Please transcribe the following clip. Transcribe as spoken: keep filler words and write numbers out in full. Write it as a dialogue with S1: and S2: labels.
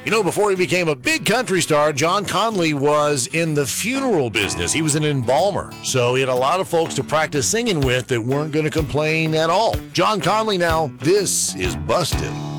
S1: You know, before he became a big country star, John Conley was in the funeral business. He was an embalmer, so he had a lot of folks to practice singing with that weren't going to complain at all. John Conley now, this is Busted.